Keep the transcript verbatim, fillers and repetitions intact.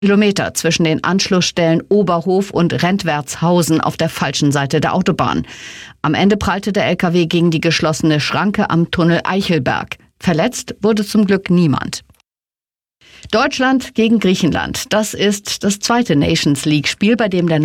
Kilometer zwischen den Anschlussstellen Oberhof und Rentwertshausen auf der falschen Seite der Autobahn. Am Ende prallte der L K W gegen die geschlossene Schranke am Tunnel Eichelberg. Verletzt wurde zum Glück niemand. Deutschland gegen Griechenland. Das ist das zweite Nations League-Spiel, bei dem der